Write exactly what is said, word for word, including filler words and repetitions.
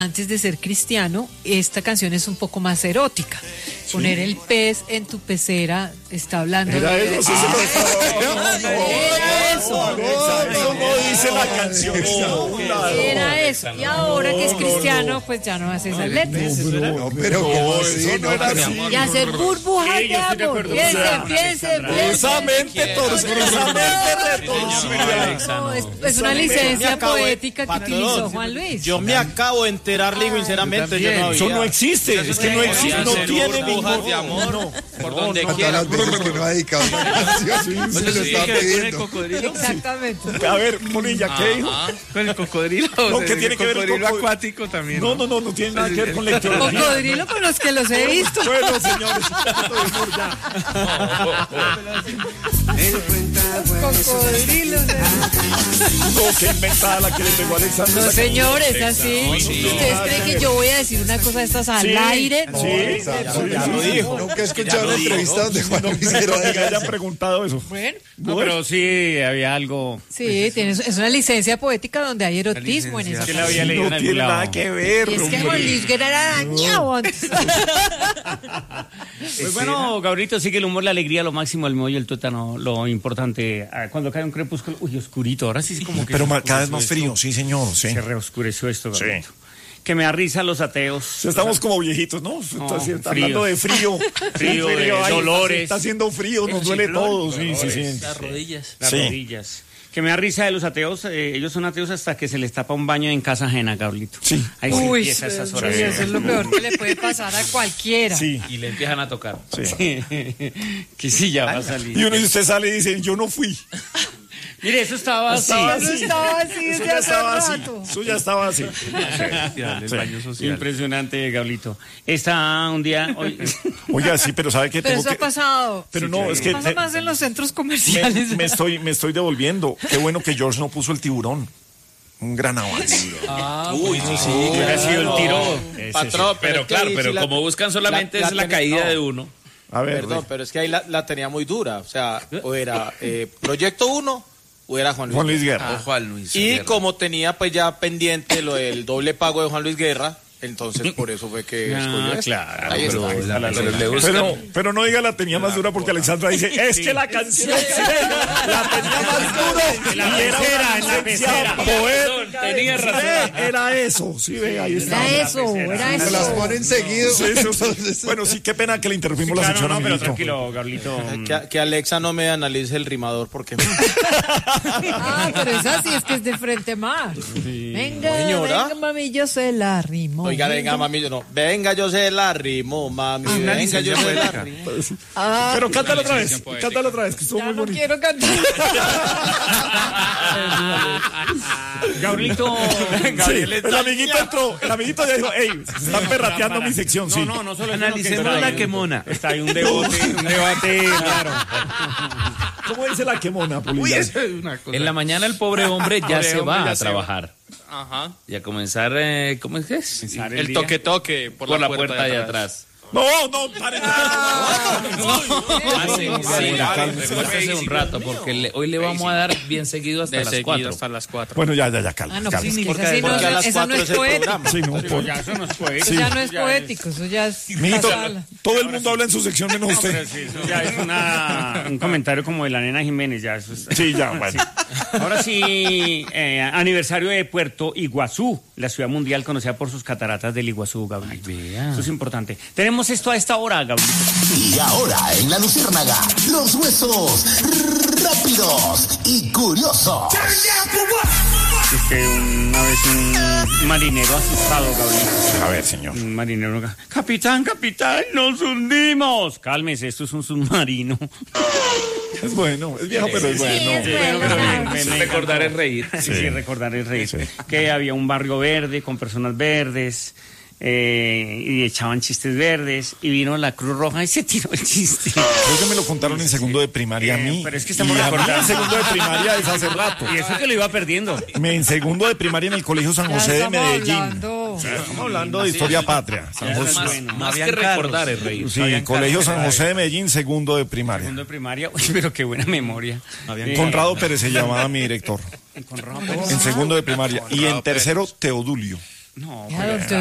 antes de ser cristiano, esta canción es un poco más erótica. ¿Sí? Poner el pez en tu pecera está hablando ¿Era de... eso? Sí, ah, sí, no, no, no, era eso. Alexa, eso no dice la canción. Era eso. Y ahora que es cristiano, pues ya no hace esas letras. No, pero ¿cómo así? Eso no era así. Y hacer burbujas de amor. Piense, piense, piense. Precisamente No, es, es una licencia poética que utilizó Juan Luis. Yo me acabo de enterar, Ligo, sinceramente, yo no había. Eso no existe, es que no existe, no tiene burbujas de amor, no, por donde quiera. Las veces que no ha dedicado una canción, se lo está pidiendo. Exactamente. A ver, Polilla, ¿qué dijo? Con el cocodrilo. No, ¿qué tiene que ver el cocodrilo cocodrilo acuático también? No, no, no, no tiene nada que ver con la etiología. Cocodrilo con los que los he visto. Bueno, señores, ya. Cocodrilos. No, qué inventada la que le pegó a Alexandra. No, señores, así. ¿Ustedes creen que yo voy a decir una cosa de estas al Sí, aire? sí, ya lo dijo. Nunca he escuchado una entrevista donde Juan Luis No Guerra que diga hayan eso. preguntado eso. Bueno. No, pero sí había algo. Sí, tienes, es una licencia poética donde hay erotismo en esa Que la canción. había leído en No algún tiene lado. nada que ver. Y es que hombre. Juan Luis Guerra era dañado antes. Pues bueno, Gabrielito, sí que el humor, la alegría, lo máximo, el mollo, el tuétano, lo importante. Ah, Cuando cae un crepúsculo, uy, oscurito, ahora sí es como que... Pero se ma- cada vez oscureció más esto. frío, sí, señor, sí. Se reoscureció esto, Sí. Gabrielito. Que me da risa los ateos. Estamos como viejitos, ¿no? Está, No, está fríos. hablando de frío. Frío, de ay, dolores. Está haciendo frío, nos duele todo. Sí, sí, sí. Las rodillas. Las Sí. rodillas. Que me da risa de los ateos, eh, ellos son ateos hasta que se les tapa un baño en casa ajena, Gabrielito. Sí. Ahí se Uy, empieza esas sí, horas. eso es lo peor que le puede pasar a cualquiera. Sí. Y le empiezan a tocar. Sí. Que sí, ya va a salir. Y uno de usted sale y dice, yo no fui. Mire, eso estaba así. Estaba Eso así. estaba así Eso desde ya hace estaba así. rato. Eso ya estaba así. El baño social. Impresionante, Gablito. Está un día hoy. Oiga, sí, pero ¿sabe qué? Pero Tengo eso que... ha pasado. Pero Sí, no, claro. es que... Pasa te- más en los centros me, comerciales. me estoy, me estoy devolviendo. Qué bueno que George no puso el tiburón. Un gran avance. Uy, sí, sí. Hubiera sido el tiro. Ese Patrón, sí. pero claro, pero como buscan solamente es la caída de uno. A ver, Perdón, pero es que ahí la, la tenía muy dura. O sea, o era eh, Proyecto uno o era Juan Luis, Juan Luis Guerra. Guerra. O Juan Luis. Y Guerra. como tenía pues ya pendiente lo del doble pago de Juan Luis Guerra, entonces por eso fue que escogió Ah, esta. claro, Ahí pero, está. la- pero le buscan. Pero, pero no diga la tenía más dura porque Alexandra dice, es que la canción chilena la tenía más dura. En la Y era pecera, una en la licencia pecera. poética. Tenía Sí, razón. Era eso, sí, ve, ahí está. Era eso, era Se las eso. ponen seguido. Sí, eso sí. Entonces, Bueno, sí, qué pena que le interrumpimos la Claro, sección, no, pero amiguito. tranquilo, Gablito. Que, que Alexa no me analice el rimador porque Ah, pero es así, es que es de frente más. Venga, Señora. venga, mami, yo se la rimo. oiga, venga mami, yo no, venga yo se la rimo, mami, una venga yo licencia se la poética. rimo. Ah, Pero cántalo otra vez, cántalo otra vez, que estuvo ya muy no bonito. quiero cantar. Gablito. Sí, el amiguito entró, el amiguito ya dijo, hey, se están perrateando mi sección, sí. No, no, no solo Analicemos eso, la hay un- quemona. Está ahí un debate, un debate, claro. ¿Cómo dice la quemona, Polilla? En la mañana el pobre hombre ya Pobre se hombre va ya a se trabajar. Ajá. Y a comenzar, eh, ¿cómo es que es? Comenzar el El día. toque toque por, Por la puerta de atrás. No, no, pare. Sí, hace un rato, porque le- hoy le vamos a dar bien seguido hasta De las seguido cuatro. hasta las cuatro. Bueno, ya, ya, ya, calma, Ah, no, calma. pues es que Porque- esa sí no, porque a las esa no cuatro es es el poético. programa. Sí, no, Pero por- ya eso no es poético. Eso ya no es Ya poético, eso ya es. Mijito, pasarla. todo el mundo habla en su sección menos Pero usted. sí, eso ya es una, un comentario como de la nena Jiménez, ya eso es. Sí, ya, bueno. Ahora sí, eh, aniversario de Puerto Iguazú, la ciudad mundial conocida por sus cataratas del Iguazú, Gabriel. Eso es importante. Tenemos esto a esta hora, Gabriel. Y ahora en La Luciérnaga, los huesos rápidos y curiosos. Es que una vez un marinero asustado, Gabriel. A ver, señor. Un marinero, capitán, capitán, nos hundimos. Cálmese, esto es un submarino. Es bueno, es viejo, pero es bueno. Sí, Bueno, pero bien, bueno. me- me Recordar encantó. es reír. Sí, sí, recordar es reír. Sí. Que había un barrio verde con personas verdes eh, y echaban chistes verdes y vino la Cruz Roja y se tiró el chiste. Creo que me lo contaron en segundo de primaria a Eh, mí. pero es que estamos y a mí recordando. en segundo de primaria es hace rato. Y eso que lo iba perdiendo. Me en segundo de primaria en el Colegio San Ya José de estamos Medellín. hablando. Estamos hablando de historia patria. San José. Más, más que recordar es reír. Sí, Colegio San José de Medellín, segundo de primaria. Segundo de primaria. Uy, pero qué buena memoria. Eh, Conrado Pérez se llamaba mi director. Conrado Pérez. En segundo de primaria. Y en tercero, Teodulio. No, Ya, don